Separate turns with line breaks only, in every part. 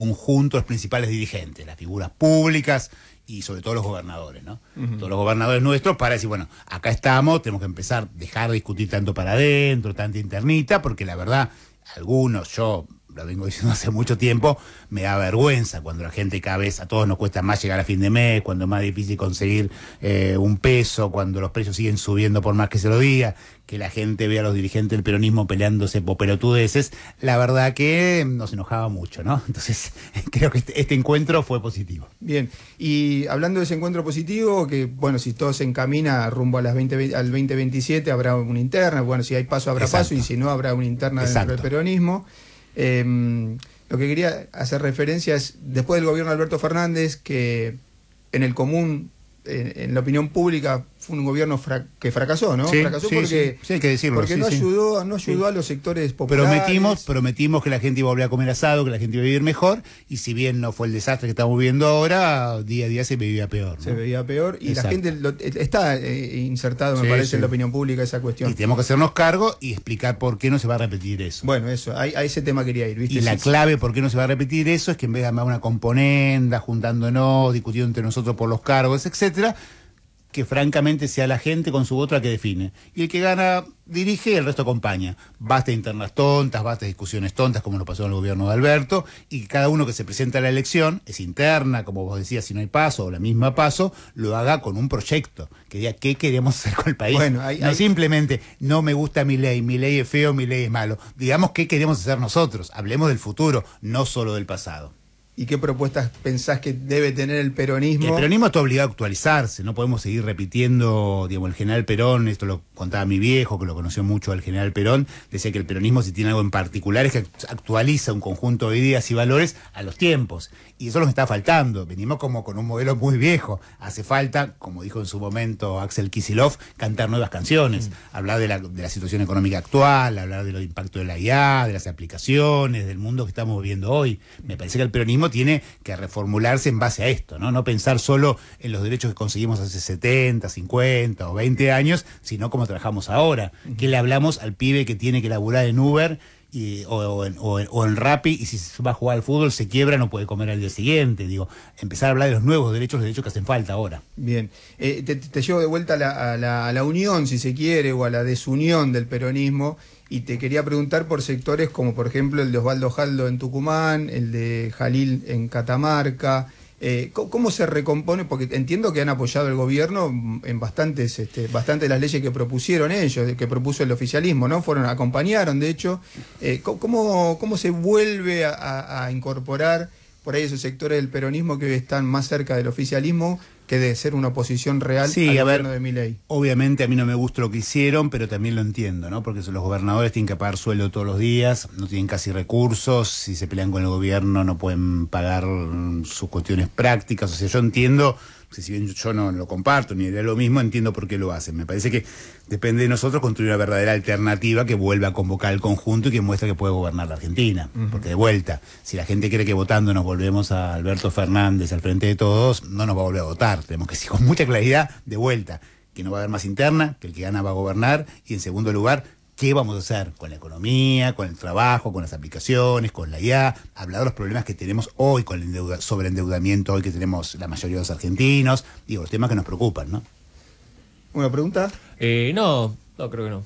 conjunto los principales dirigentes, las figuras públicas y sobre todo los gobernadores, ¿no? Todos los gobernadores nuestros para decir, bueno, acá estamos, tenemos que empezar a dejar de discutir tanto para adentro, tanta internita, porque la verdad, algunos, yo lo vengo diciendo hace mucho tiempo, me da vergüenza cuando la gente cada vez, a todos nos cuesta más llegar a fin de mes, cuando es más difícil conseguir un peso, cuando los precios siguen subiendo por más que se lo diga, que la gente ve a los dirigentes del peronismo peleándose por pelotudeces, la verdad que nos enojaba mucho, ¿no? Entonces, creo que este encuentro fue positivo.
Bien, y hablando de ese encuentro positivo, que bueno, si todo se encamina rumbo a las al 2027, habrá una interna, bueno, si hay paso habrá paso, y si no habrá una interna dentro del peronismo. Lo que quería hacer referencia es, después del gobierno de Alberto Fernández, que en el común, en la opinión pública, fue un gobierno que fracasó, ¿no?
Sí,
fracasó
sí,
porque,
sí, hay que decirlo.
porque no ayudó a los sectores populares.
Prometimos que la gente iba a volver a comer asado, que la gente iba a vivir mejor, y si bien no fue el desastre que estamos viviendo ahora, día a día se vivía peor, ¿no?
Se veía peor, y
Exacto.
la gente está insertado, me parece, en la opinión pública esa cuestión.
Y tenemos que hacernos cargo y explicar por qué no se va a repetir eso.
Bueno, eso, a ese tema quería ir, ¿viste?
Y la clave por qué no se va a repetir eso es que en vez de armar una componenda, juntándonos, discutiendo entre nosotros por los cargos, etcétera, que francamente sea la gente con su voto la que define. Y el que gana dirige y el resto acompaña. Basta de internas tontas, basta de discusiones tontas como lo pasó en el gobierno de Alberto, y que cada uno que se presenta a la elección, es interna, como vos decías, si no hay paso o la misma paso, lo haga con un proyecto, que diga qué queremos hacer con el país.
Bueno,
simplemente, no me gusta mi ley es feo, mi ley es malo. Digamos qué queremos hacer nosotros, hablemos del futuro, no solo del pasado.
¿Y qué propuestas pensás que debe tener el peronismo?
El peronismo está obligado a actualizarse, no podemos seguir repitiendo, digamos, el general Perón, esto lo contaba mi viejo, que lo conoció mucho al general Perón, decía que el peronismo, si tiene algo en particular, es que actualiza un conjunto de ideas y valores a los tiempos, y eso nos está faltando. Venimos como con un modelo muy viejo, hace falta, como dijo en su momento Axel Kicillof, cantar nuevas canciones, hablar de la situación económica actual, hablar del impacto de la IA, de las aplicaciones, del mundo que estamos viviendo hoy. Me parece que el peronismo tiene que reformularse en base a esto, ¿no? No pensar solo en los derechos que conseguimos hace 70, 50 o 20 años, sino cómo trabajamos ahora. ¿Qué le hablamos al pibe que tiene que laburar en Uber o en Rappi, y si se va a jugar al fútbol se quiebra, no puede comer al día siguiente? Digo, empezar a hablar de los nuevos derechos, los derechos que hacen falta ahora.
Bien, te llevo de vuelta a la unión, si se quiere, o a la desunión del peronismo, y te quería preguntar por sectores como por ejemplo el de Osvaldo Jaldo en Tucumán, el de Jalil en Catamarca. ¿Cómo se recompone? Porque entiendo que han apoyado el gobierno en bastantes de las leyes que propusieron ellos, que propuso el oficialismo, ¿no? Acompañaron, de hecho. ¿Cómo se vuelve a incorporar por ahí esos sectores del peronismo que hoy están más cerca del oficialismo que de ser una oposición real al gobierno de Milei?
Obviamente a mí no me gusta lo que hicieron, pero también lo entiendo, ¿no? Porque los gobernadores tienen que pagar sueldo todos los días, no tienen casi recursos, si se pelean con el gobierno no pueden pagar sus cuestiones prácticas. O sea, yo entiendo, si bien yo no lo comparto ni diría lo mismo, entiendo por qué lo hacen. Me parece que depende de nosotros construir una verdadera alternativa que vuelva a convocar al conjunto y que muestre que puede gobernar la Argentina. Porque de vuelta, si la gente cree que votando nos volvemos a Alberto Fernández al frente de todos, no nos va a volver a votar. Tenemos que decir con mucha claridad, de vuelta, que no va a haber más interna, que el que gana va a gobernar, y en segundo lugar, ¿qué vamos a hacer con la economía, con el trabajo, con las aplicaciones, con la IA? Hablar de los problemas que tenemos hoy, con el sobreendeudamiento hoy que tenemos la mayoría de los argentinos, digo, los temas que nos preocupan, ¿no?
¿Una pregunta?
No, creo que no.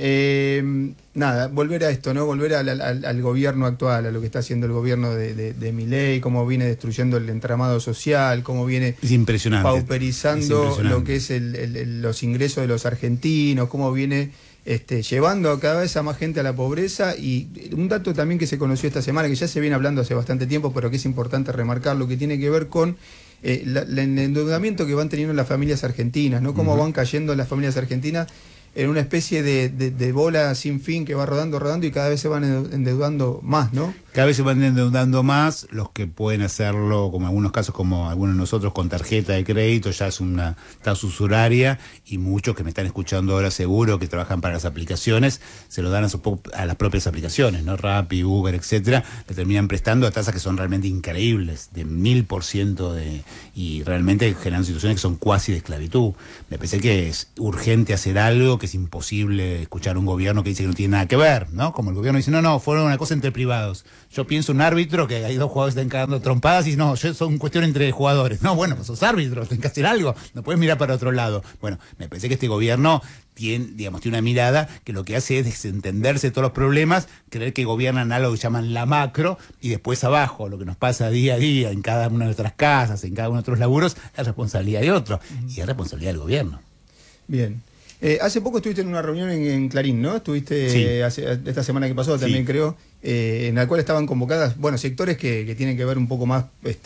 Bien, nada, volver a esto, ¿no? Volver al gobierno actual, a lo que está haciendo el gobierno de Milei, cómo viene destruyendo el entramado social, cómo viene pauperizando lo que es los ingresos de los argentinos, cómo viene llevando cada vez a más gente a la pobreza. Y un dato también que se conoció esta semana, que ya se viene hablando hace bastante tiempo, pero que es importante remarcarlo, que tiene que ver con el endeudamiento que van teniendo las familias argentinas, ¿no? Cómo van cayendo las familias argentinas en una especie de bola sin fin que va rodando y cada vez se van endeudando más, ¿no?
Cada vez se van endeudando más, los que pueden hacerlo, como en algunos casos, como algunos de nosotros, con tarjeta de crédito, ya es una tasa usuraria, y muchos que me están escuchando ahora seguro, que trabajan para las aplicaciones, se lo dan a las propias aplicaciones, ¿no? Rappi, Uber, etcétera, le terminan prestando a tasas que son realmente increíbles, de 1000%, y realmente generan situaciones que son cuasi de esclavitud. Me parece que es urgente hacer algo, que es imposible escuchar un gobierno que dice que no tiene nada que ver, ¿no? Como el gobierno dice, no, fueron una cosa entre privados. yo pienso un árbitro que hay dos jugadores que están cagando trompadas y no, son cuestión entre jugadores. No, bueno, pues sos árbitro, tenés que hacer algo, no puedes mirar para otro lado. Bueno, me parece que este gobierno tiene una mirada que lo que hace es desentenderse de todos los problemas, creer que gobiernan algo que llaman la macro, y después abajo, lo que nos pasa día a día en cada una de nuestras casas, en cada uno de nuestros laburos, es responsabilidad de otro, y es responsabilidad del gobierno.
Bien. Hace poco estuviste en una reunión en Clarín, ¿no? Estuviste
sí.
Esta semana que pasó también, sí, creo, en la cual estaban convocadas, sectores que tienen que ver un poco más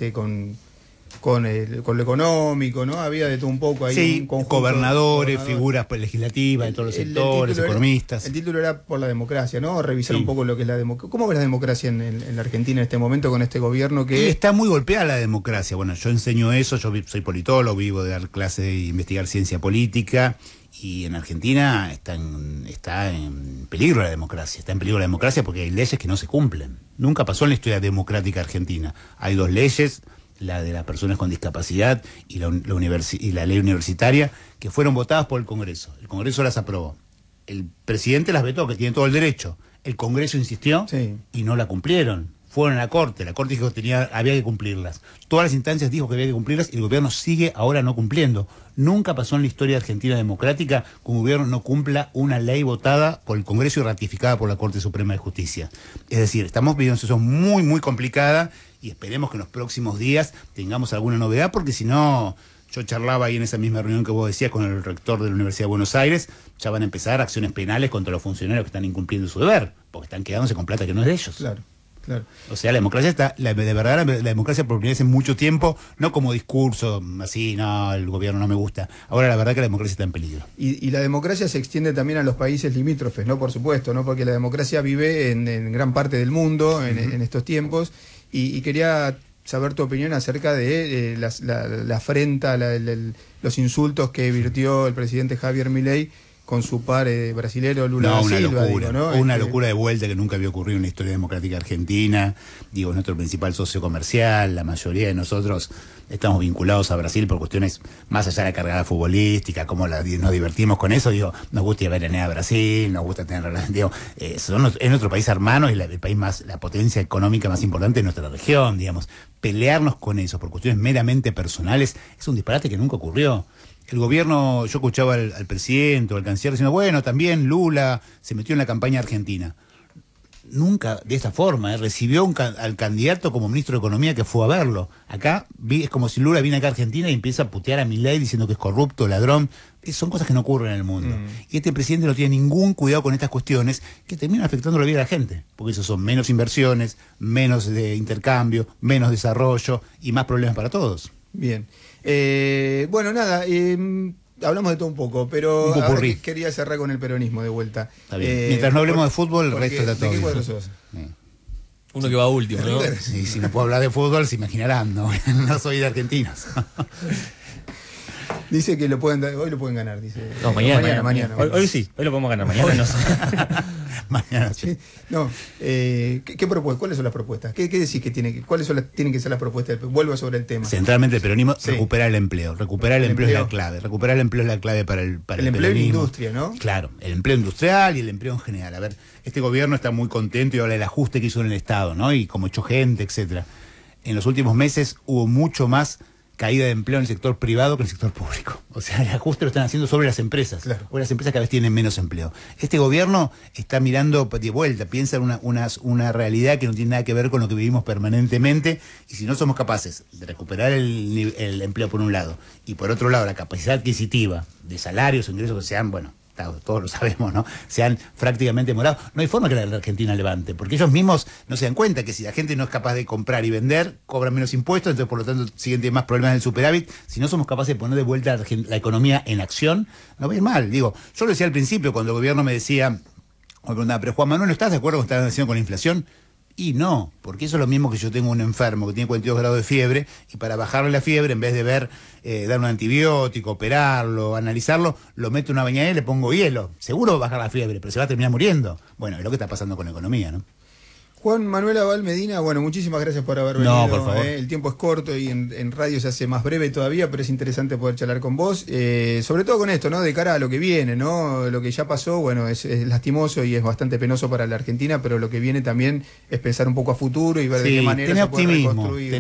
con lo económico, ¿no? Había de todo un poco ahí.
Sí, gobernadores, figuras legislativas de todos los sectores, economistas.
El título era por la democracia, ¿no? Revisar un poco lo que es la democracia. ¿Cómo ves la democracia en la Argentina en este momento con este gobierno que...
Está muy golpeada la democracia. Bueno, yo enseño eso, yo soy politólogo, vivo de dar clases e investigar ciencia política, y en Argentina está en peligro la democracia. Está en peligro la democracia porque hay leyes que no se cumplen. Nunca pasó en la historia democrática argentina. Hay dos leyes, la de las personas con discapacidad y la ley universitaria, que fueron votadas por el Congreso. El Congreso las aprobó. El presidente las vetó, que tiene todo el derecho. El Congreso insistió, sí, y no la cumplieron. Fueron a la Corte dijo que había que cumplirlas. Todas las instancias dijo que había que cumplirlas y el gobierno sigue ahora no cumpliendo. Nunca pasó en la historia argentina democrática que un gobierno no cumpla una ley votada por el Congreso y ratificada por la Corte Suprema de Justicia. Es decir, estamos viviendo una situación muy, muy complicada, y esperemos que en los próximos días tengamos alguna novedad, porque si no, yo charlaba ahí en esa misma reunión que vos decías con el rector de la Universidad de Buenos Aires, ya van a empezar acciones penales contra los funcionarios que están incumpliendo su deber, porque están quedándose con plata que no es de ellos.
Claro. Claro.
O sea, la democracia de verdad, la democracia por primera vez en mucho tiempo, no como discurso, así, no, el gobierno no me gusta. Ahora la verdad que la democracia está en peligro.
Y la democracia se extiende también a los países limítrofes, ¿no? Por supuesto, ¿no? Porque la democracia vive en gran parte del mundo en estos tiempos, y quería saber tu opinión acerca de la afrenta, los insultos que virtió el presidente Javier Milei con su par brasilero Lula da Silva.
Locura, ¿no? Una locura de vuelta que nunca había ocurrido en la historia democrática argentina. Digo, es nuestro principal socio comercial, la mayoría de nosotros estamos vinculados a Brasil por cuestiones más allá de la cargada futbolística, cómo nos divertimos con eso. Digo, nos gusta ir a Brasil, nos gusta tener relaciones, digo, es nuestro país hermano y el país más, la potencia económica más importante de nuestra región, digamos. Pelearnos con eso por cuestiones meramente personales es un disparate que nunca ocurrió. El gobierno, yo escuchaba al presidente o al canciller diciendo, bueno, también Lula se metió en la campaña argentina. Nunca de esta forma, recibió al candidato como ministro de Economía que fue a verlo. Acá es como si Lula viene acá a Argentina y empieza a putear a Milei diciendo que es corrupto, ladrón. Son cosas que no ocurren en el mundo. Y este presidente no tiene ningún cuidado con estas cuestiones que terminan afectando la vida de la gente. Porque eso son menos inversiones, menos de intercambio, menos desarrollo y más problemas para todos.
Bien. Bueno, nada, hablamos de todo un poco, pero ahora quería cerrar con el peronismo de vuelta.
Está bien. Mientras no hablemos de fútbol, el resto está todo.
¿De qué cuadro sos?
Uno que va último, ¿no?
Sí, si no puedo hablar de fútbol, se imaginarán, ¿no? No soy de argentinos.
Dice que hoy lo pueden ganar, dice.
No, mañana. Hoy sí, hoy lo podemos ganar, mañana no sé.
Mañana sí.
No, ¿qué propuestas? ¿Cuáles son las propuestas? ¿Qué decís que cuáles tienen que ser las propuestas? Vuelvo sobre el tema.
Centralmente el peronismo, sí. Recuperar el empleo. Recuperar el empleo es la clave. Recuperar el empleo es la clave para el
empleo
peronismo.
En la industria, ¿no?
Claro, el empleo industrial y el empleo en general. A ver, este gobierno está muy contento y habla del ajuste que hizo en el Estado, ¿no? Y como echó gente, etcétera. En los últimos meses hubo mucho más caída de empleo en el sector privado que en el sector público. O sea, el ajuste lo están haciendo sobre las empresas.
Claro.
O las empresas cada vez tienen menos empleo. Este gobierno está mirando de vuelta, piensa en una realidad que no tiene nada que ver con lo que vivimos permanentemente, y si no somos capaces de recuperar el empleo por un lado, y por otro lado la capacidad adquisitiva de salarios o ingresos que sean, bueno, todos lo sabemos, ¿no? Se han prácticamente morado. No hay forma que la Argentina levante, porque ellos mismos no se dan cuenta que si la gente no es capaz de comprar y vender, cobran menos impuestos, entonces por lo tanto siguen teniendo más problemas del superávit. Si no somos capaces de poner de vuelta la economía en acción, no va a ir mal. Digo, yo lo decía al principio, cuando el gobierno me decía, me preguntaba, pero Juan Manuel, ¿no estás de acuerdo con lo que están haciendo con la inflación? Y no, porque eso es lo mismo que yo tengo un enfermo que tiene 42 grados de fiebre, y para bajarle la fiebre, en vez de dar un antibiótico, operarlo, analizarlo, lo meto en una bañadera y le pongo hielo. Seguro va a bajar la fiebre, pero se va a terminar muriendo. Bueno, es lo que está pasando con la economía, ¿no?
Juan Manuel Abal Medina, bueno, muchísimas gracias por haber venido.
No, por favor.
El tiempo es corto y en radio se hace más breve todavía, pero es interesante poder charlar con vos, sobre todo con esto, ¿no? De cara a lo que viene, ¿no? Lo que ya pasó, bueno, es lastimoso y es bastante penoso para la Argentina, pero lo que viene también es pensar un poco a futuro y ver de qué manera se puede reconstruir.